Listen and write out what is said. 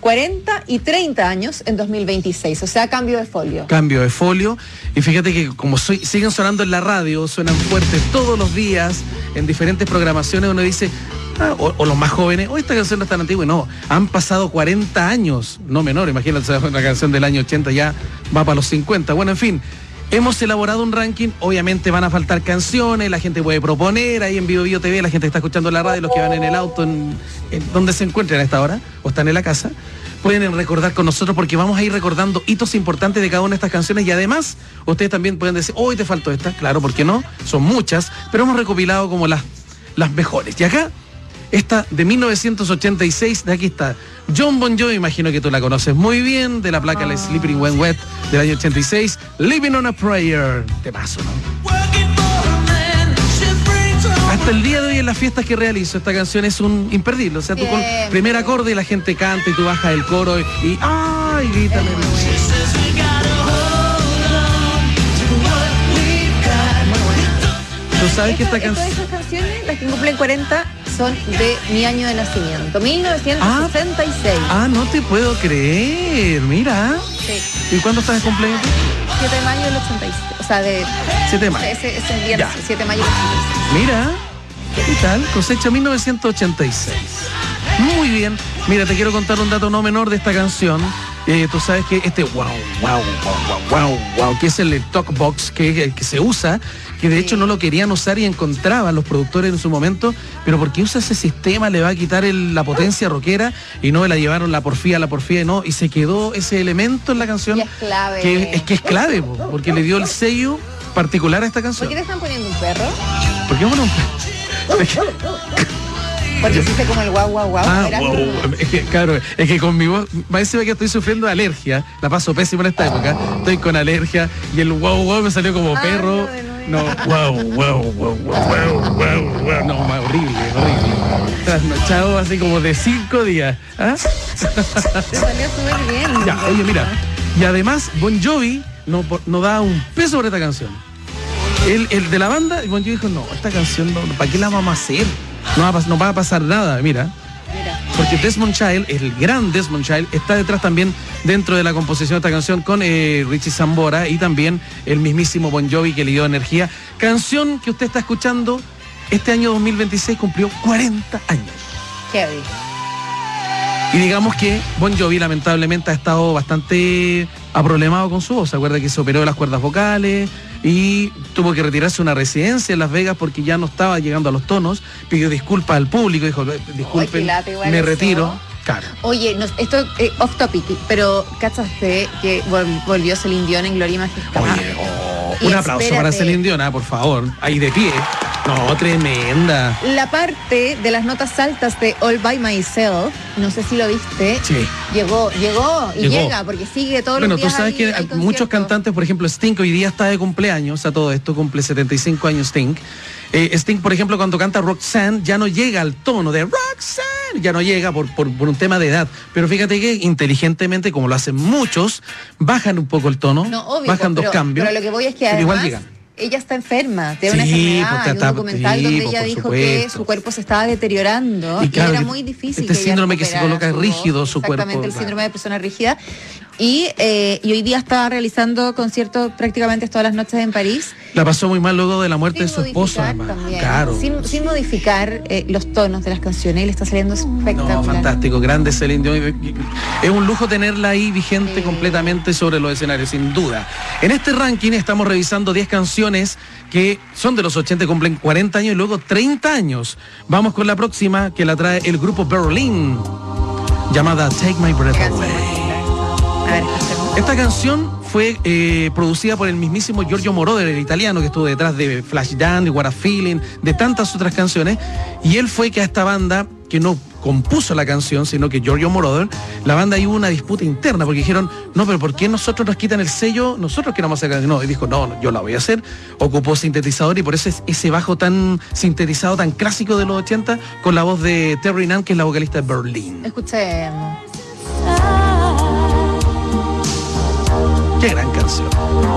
40 y 30 años en 2026, o sea, cambio de folio. Cambio de folio. Y fíjate que como siguen sonando en la radio, suenan fuertes todos los días, en diferentes programaciones, uno dice, o los más jóvenes, esta canción no es tan antigua. No, han pasado 40 años, no menor, imagínate, una canción del año 80 ya va para los 50. Bueno, en fin, hemos elaborado un ranking, obviamente van a faltar canciones, la gente puede proponer, ahí en Vivo Vivo TV, la gente está escuchando la radio, los que van en el auto, en donde se encuentren a esta hora, o están en la casa, pueden recordar con nosotros porque vamos a ir recordando hitos importantes de cada una de estas canciones y además ustedes también pueden decir, hoy te faltó esta, claro, ¿por qué no? Son muchas, pero hemos recopilado como las mejores. Y acá, esta de 1986, de aquí está Jon Bon Jovi, imagino que tú la conoces muy bien, de la placa La Sleeping When Wet del año 86, Living on a Prayer, te paso, ¿no? Hasta el día de hoy en las fiestas que realizo, esta canción es un imperdible, o sea, tú con primer acorde y la gente canta y tú bajas el coro y ¡ay! Grita. ¿Tú sabes que esta canción? Todas esas canciones, las que cumplen 40, son de mi año de nacimiento, 1966. No te puedo creer, mira. Sí. ¿Y cuándo estás de cumpleaños? 7 de mayo del 86, o sea, de... 7 de mayo. Ese viernes, 7 de mayo del 86. Mira, ¿qué tal? Cosecha 1986. Muy bien. Mira, te quiero contar un dato no menor de esta canción. Tú sabes que este wow, que es el talkbox que se usa, que de hecho no lo querían usar y encontraban los productores en su momento, pero porque usa ese sistema le va a quitar la potencia rockera y no la llevaron la porfía, no, y se quedó ese elemento en la canción. Y es clave. Que es clave, porque le dio el sello particular a esta canción. ¿Por qué le están poniendo un perro? ¿Por qué bueno un perro? Porque hiciste como el guau. Wow. Es que, claro, es que con mi voz, más encima que estoy sufriendo de alergia, la paso pésimo en esta época, estoy con alergia y el wow me salió como perro. No, wow, no, horrible. Trasnochado así como de 5 días. Te salió súper bien. Ya, oye, mira, y además Bon Jovi no da un peso por esta canción. El de la banda, Bon Jovi dijo, no, esta canción, ¿para qué la vamos a hacer? No va a pasar nada, mira. Porque Desmond Child, el gran Desmond Child, está detrás también dentro de la composición de esta canción con Richie Sambora y también el mismísimo Bon Jovi que le dio energía. Canción que usted está escuchando este año 2026 cumplió 40 años. Heavy. Y digamos que Bon Jovi lamentablemente ha estado bastante aproblemado con su voz. ¿Se acuerda que se operó de las cuerdas vocales y tuvo que retirarse a una residencia en Las Vegas porque ya no estaba llegando a los tonos? Pidió disculpas al público, dijo, disculpen, me retiro. Claro. Oye, esto es off topic, pero ¿cachaste que volvió Celine Dion en Gloria y Majestad? Oye, un aplauso para Celine Dion, por favor, ahí de pie. No, tremenda. La parte de las notas altas de All By Myself, no sé si lo viste. Sí. Llegó y llega, porque sigue todos los días. Bueno, tú sabes que muchos cantantes, por ejemplo, Sting hoy día está de cumpleaños, a todo esto cumple 75 años Sting. Sting, por ejemplo, cuando canta Roxanne, ya no llega al tono de Roxanne, ya no llega por un tema de edad. Pero fíjate que inteligentemente, como lo hacen muchos, bajan un poco el tono, bajan dos cambios. Pero lo que voy es que además, igual llegan. Ella está enferma, tiene una enfermedad, hay un documental donde ella dijo que su cuerpo se estaba deteriorando y claro, era muy difícil. Este síndrome que se coloca rígido su cuerpo. Exactamente, el síndrome de persona rígida. Y hoy día estaba realizando conciertos prácticamente todas las noches en París. La pasó muy mal luego de la muerte de su esposo. Claro. Sin modificar los tonos de las canciones y le está saliendo espectacular. No, fantástico, grande Celine Dion. Es un lujo tenerla ahí vigente completamente sobre los escenarios, sin duda. En este ranking estamos revisando 10 canciones que son de los 80, cumplen 40 años y luego 30 años. Vamos con la próxima que la trae el grupo Berlin, llamada Take My Breath Away. A ver, esta canción fue producida por el mismísimo Giorgio Moroder, el italiano que estuvo detrás de Flashdance, de What a Feeling, de tantas otras canciones, y él fue que a esta banda, que no compuso la canción, sino que Giorgio Moroder, la banda hubo una disputa interna, porque dijeron, no, pero ¿por qué nosotros nos quitan el sello? Nosotros queremos hacer canción. No, y dijo, no, yo la voy a hacer. Ocupó sintetizador y por eso es ese bajo tan sintetizado, tan clásico de los 80, con la voz de Terry Nunn, que es la vocalista de Berlin. Escuchemos. Qué gran canción.